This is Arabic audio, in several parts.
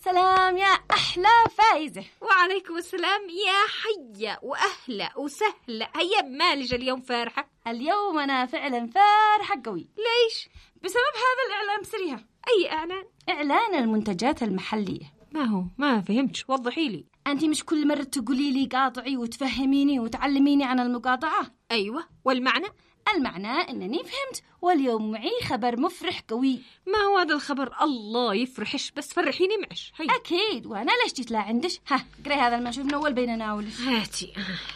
سلام يا أحلى فايزة. وعليكم السلام يا حية وأهلا وسهلا. هيا بمالج اليوم فارحة؟ اليوم أنا فعلا فارحة قوي. ليش؟ بسبب هذا الإعلان بسريها. أي إعلان؟ إعلان المنتجات المحلية. ما هو؟ ما فهمتش، وضحي لي. أنت مش كل مرة تقولي لي قاطعي وتفهميني وتعلميني عن المقاطعة؟ أيوة، والمعنى؟ المعنى أنني فهمت، واليوم معي خبر مفرح قوي. ما هو هذا الخبر؟ الله يفرحش، بس فرحيني معش. هيا. أكيد، وأنا ليش جيت لا عندش؟ ها قري هذا المنشور من أول بين ناولش. هاتي.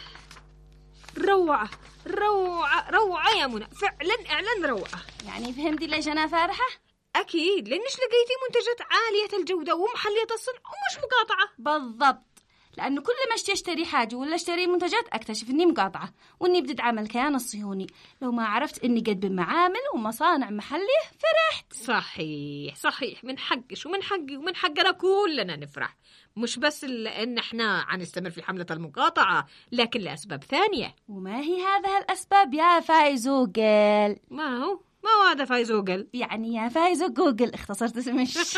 روعة روعة روعة يا منى، فعلا إعلان روعة. يعني فهمتي ليش أنا فارحة؟ أكيد، لأنش لقيتي منتجات عالية الجودة ومحلية الصنع ومش مقاطعة. بالضبط، لأنه كل ما اشتري حاجة ولا اشتري منتجات أكتشف إني مقاطعة وإني بتدعم الكيان الصهيوني. لو ما عرفت إني قد بمعامل ومصانع محلية فرحت. صحيح صحيح، من حقش ومن حقي ومن حقنا كلنا نفرح، مش بس لأن احنا عنستمر في حملة المقاطعة، لكن لأسباب ثانية. وما هي هذه الأسباب يا فايزو جوجل؟ ما هو هذا فايزو جوجل؟ يعني يا فايزو جوجل، اختصرت اسمش.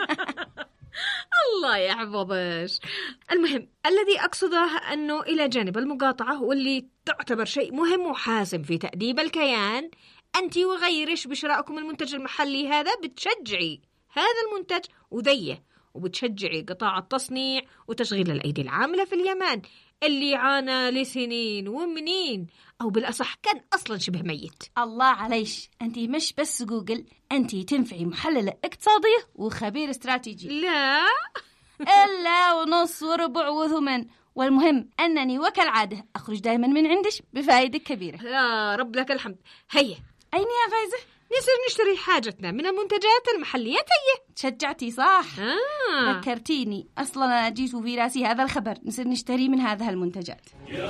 الله يحفظش. المهم الذي أقصده أنه إلى جانب المقاطعة واللي تعتبر شيء مهم وحاسم في تأديب الكيان، أنت وغيرش بشرائكم المنتج المحلي هذا بتشجعي هذا المنتج وذيه، وبتشجعي قطاع التصنيع وتشغيل الأيدي العاملة في اليمن اللي عانى لسنين ومنين، أو بالأصح كان أصلا شبه ميت. الله عليش، أنت مش بس جوجل، أنت تنفعي محللة اقتصادية وخبير استراتيجي. لا إلا ونص وربع وثمن. والمهم أنني وكالعادة أخرج دائما من عندش بفائدة كبيرة. يا رب لك الحمد. هيا. أين يا فايزة؟ نصير نشتري حاجتنا من المنتجات المحلية. هيا. تشجعتي صح؟ ذكرتيني، أصلا أنا جيت في راسي هذا الخبر، نصير نشتري من هذه المنتجات.